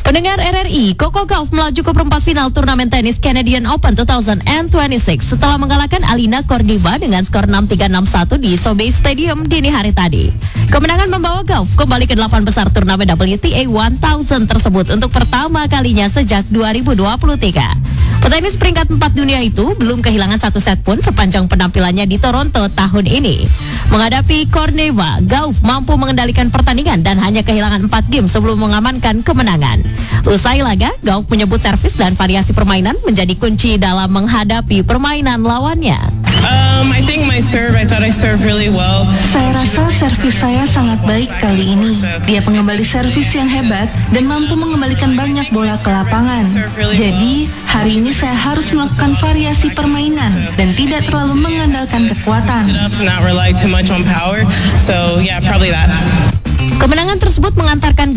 Pendengar RRI, Coco Gauff melaju ke perempat final turnamen tenis Canadian Open 2026 setelah mengalahkan Alina Kordiva dengan skor 6-3, 6-1 di SoBe Stadium dini hari tadi. Kemenangan membawa Gauff kembali ke 8 besar turnamen WTA 1000 tersebut untuk pertama kalinya sejak 2023. Petenis peringkat 4 dunia itu belum kehilangan satu set pun sepanjang penampilannya di Toronto tahun ini. Menghadapi Kordiva, Gauff mampu mengendalikan pertandingan dan hanya kehilangan 4 game sebelum mengamankan kemenangan. Usai laga, Gauff menyebut servis dan variasi permainan menjadi kunci dalam menghadapi permainan lawannya. Saya rasa servis saya sangat baik kali ini. Dia pengembali servis yang hebat dan mampu mengembalikan banyak bola ke lapangan. Jadi, hari ini saya harus melakukan variasi permainan dan tidak terlalu mengandalkan kekuatan. Kemenangan tersebut mengantarkan